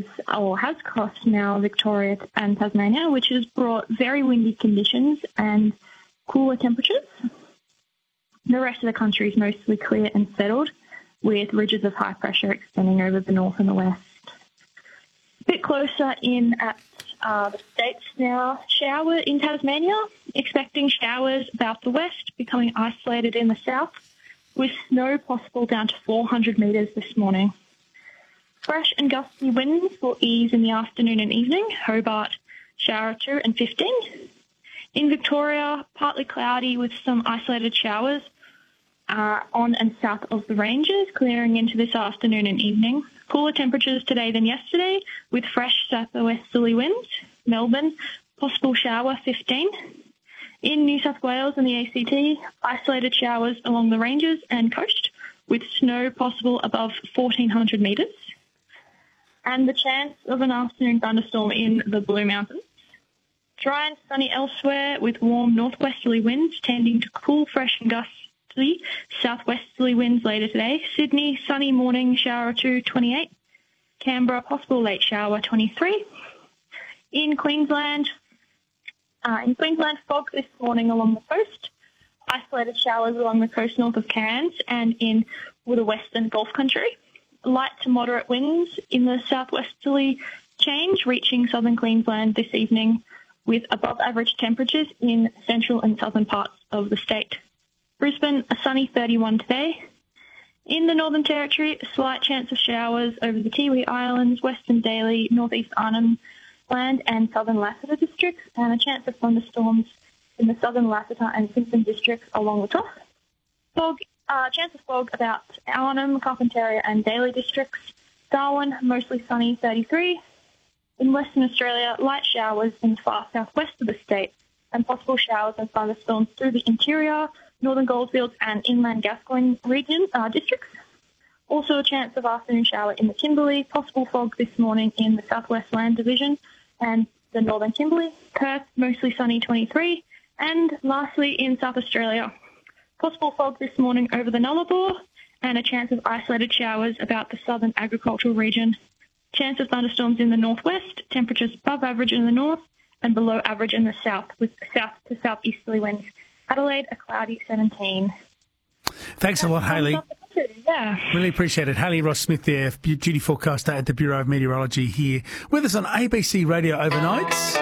has crossed now Victoria and Tasmania, which has brought very windy conditions and cooler temperatures. The rest of the country is mostly clear and settled, with ridges of high pressure extending over the north and the west. A bit closer in at the states now. Shower in Tasmania, expecting showers about the west, becoming isolated in the south, with snow possible down to 400 metres this morning. Fresh and gusty winds will ease in the afternoon and evening. Hobart, shower 2 and 15. In Victoria, partly cloudy with some isolated showers on and south of the ranges, clearing into this afternoon and evening. Cooler temperatures today than yesterday, with fresh southwesterly winds. Melbourne, possible shower 15. In New South Wales and the ACT, isolated showers along the ranges and coast, with snow possible above 1,400 metres. And the chance of an afternoon thunderstorm in the Blue Mountains. Dry and sunny elsewhere, with warm northwesterly winds tending to cool, fresh and gusty southwesterly winds later today. Sydney, sunny morning, shower 2, 28. Canberra, possible late shower 23. In Queensland, fog this morning along the coast. Isolated showers along the coast north of Cairns and in the western Gulf country. Light to moderate winds in the southwesterly change, reaching southern Queensland this evening, with above average temperatures in central and southern parts of the state. Brisbane, a sunny 31 today. In the Northern Territory, a slight chance of showers over the Tiwi Islands, Western Daly, Northeast Arnhem Land and Southern Lassiter districts, and a chance of thunderstorms in the Southern Lassiter and Simpson districts along the top. Chance of fog about Arnhem, Carpentaria and Daly districts. Darwin, mostly sunny 33. In Western Australia, light showers in the far southwest of the state and possible showers and thunderstorms through the interior, Northern Goldfields and inland Gascoyne region districts. Also a chance of afternoon shower in the Kimberley, possible fog this morning in the Southwest Land Division and the Northern Kimberley. Perth, mostly sunny 23. And lastly, in South Australia, possible fog this morning over the Nullarbor and a chance of isolated showers about the southern agricultural region. Chance of thunderstorms in the northwest, temperatures above average in the north and below average in the south, with south to southeasterly winds. Adelaide, a cloudy 17. Thanks a lot, Hayley. Yeah. Really appreciate it. Hayley Ross-Smith there, duty forecaster at the Bureau of Meteorology here with us on ABC Radio Overnights.